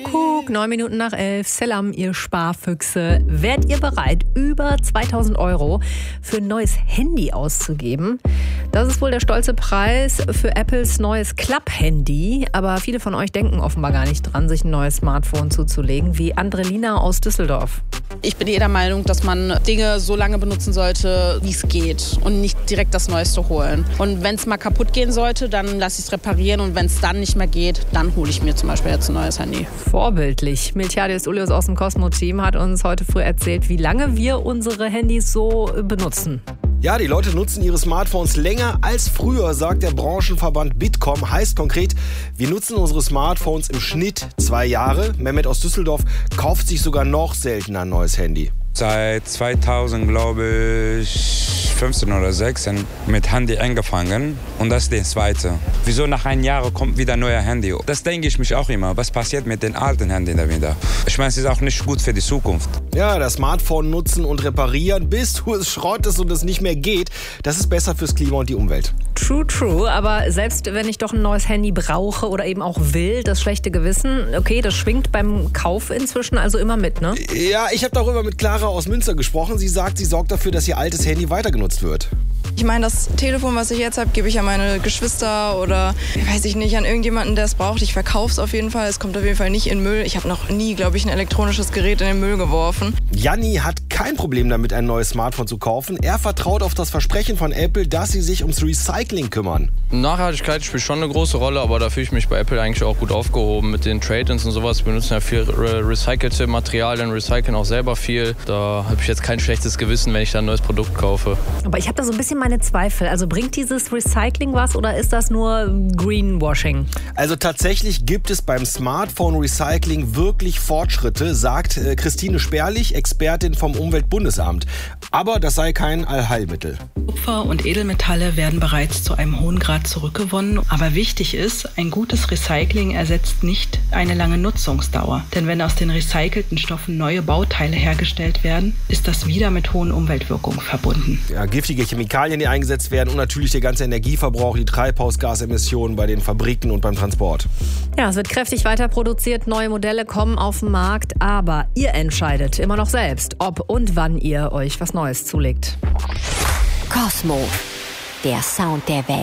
Kuckuck, 9 Minuten nach 11. Selam, ihr Sparfüchse. Wärt ihr bereit, über 2000 € für ein neues Handy auszugeben? Das ist wohl der stolze Preis für Apples neues Club-Handy. Aber viele von euch denken offenbar gar nicht dran, sich ein neues Smartphone zuzulegen, wie Andrelina aus Düsseldorf. Ich bin der Meinung, dass man Dinge so lange benutzen sollte, wie es geht und nicht direkt das Neueste holen. Und wenn es mal kaputt gehen sollte, dann lasse ich es reparieren und wenn es dann nicht mehr geht, dann hole ich mir zum Beispiel jetzt ein neues Handy. Vorbildlich. Miltiades Ulius aus dem Cosmo-Team hat uns heute früh erzählt, wie lange wir unsere Handys so benutzen. Ja, die Leute nutzen ihre Smartphones länger als früher, sagt der Branchenverband Bitkom. Heißt konkret, wir nutzen unsere Smartphones im Schnitt 2 Jahre. Mehmet aus Düsseldorf kauft sich sogar noch seltener ein neues Handy. Seit 2000, glaube ich, 15 oder 16 mit Handy angefangen und das ist das zweite. Wieso nach 1 Jahr kommt wieder ein neues Handy? Das denke ich mich auch immer. Was passiert mit den alten Handys da wieder? Ich meine, es ist auch nicht gut für die Zukunft. Ja, das Smartphone nutzen und reparieren, bis du es schrottest und es nicht mehr geht, das ist besser fürs Klima und die Umwelt. True. Aber selbst wenn ich doch ein neues Handy brauche oder eben auch will, das schlechte Gewissen, okay, das schwingt beim Kauf inzwischen also immer mit, ne? Ja, ich habe darüber mit Clara aus Münster gesprochen. Sie sagt, sie sorgt dafür, dass ihr altes Handy weiter genutzt wird. Ich meine, das Telefon, was ich jetzt habe, gebe ich an meine Geschwister oder, weiß ich nicht, an irgendjemanden, der es braucht. Ich verkaufe es auf jeden Fall. Es kommt auf jeden Fall nicht in Müll. Ich habe noch nie, glaube ich, ein elektronisches Gerät in den Müll geworfen. Janni hat kein Problem damit, ein neues Smartphone zu kaufen. Er vertraut auf das Versprechen von Apple, dass sie sich ums Recycling kümmern. Nachhaltigkeit spielt schon eine große Rolle, aber da fühle ich mich bei Apple eigentlich auch gut aufgehoben. Mit den Trade-ins und sowas. Wir benutzen ja viel recycelte Materialien, recyceln auch selber viel. Da habe ich jetzt kein schlechtes Gewissen, wenn ich da ein neues Produkt kaufe. Aber ich habe da so ein bisschen meine Zweifel. Also bringt dieses Recycling was oder ist das nur Greenwashing? Also tatsächlich gibt es beim Smartphone-Recycling wirklich Fortschritte, sagt Christine Sperlich, Expertin vom Umweltbundesamt. Aber das sei kein Allheilmittel. Kupfer und Edelmetalle werden bereits zu einem hohen Grad zurückgewonnen. Aber wichtig ist, ein gutes Recycling ersetzt nicht eine lange Nutzungsdauer. Denn wenn aus den recycelten Stoffen neue Bauteile hergestellt werden, ist das wieder mit hohen Umweltwirkungen verbunden. Ja, giftige Chemikalien, die eingesetzt werden und natürlich der ganze Energieverbrauch, die Treibhausgasemissionen bei den Fabriken und beim Transport. Ja, es wird kräftig weiter produziert, neue Modelle kommen auf den Markt, aber ihr entscheidet immer noch selbst, ob und wann ihr euch was Neues zulegt. Cosmo, der Sound der Welt.